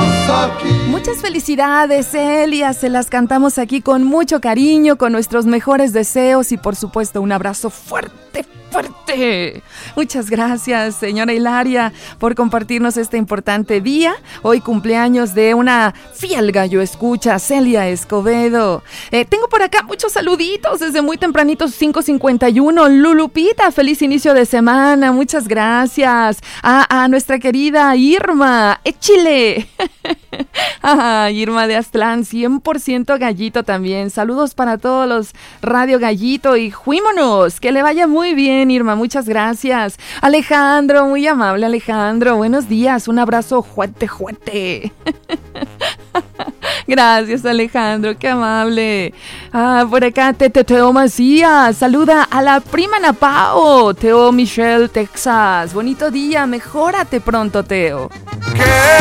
Muchas felicidades, Celia, se las cantamos aquí con mucho cariño, con nuestros mejores deseos y por supuesto un abrazo fuerte, fuerte. Muchas gracias, señora Hilaria, por compartirnos este importante día. Hoy cumpleaños de una fiel gallo escucha, Celia Escobedo. Tengo por acá muchos saluditos desde muy tempranitos, 5:51. Lulupita, feliz inicio de semana, muchas gracias. A nuestra querida Irma, Chile. Irma de Aztlán, 100% gallito también. Saludos para todos los Radio Gallito y juímonos, que le vaya muy bien, Irma, muchas gracias. Alejandro, muy amable Alejandro, buenos días, un abrazo fuerte, fuerte. Gracias, Alejandro, qué amable. Por acá Teo Macías, saluda a la prima Napao, Teo Michelle, Texas. Bonito día, mejórate pronto, Teo. ¿Qué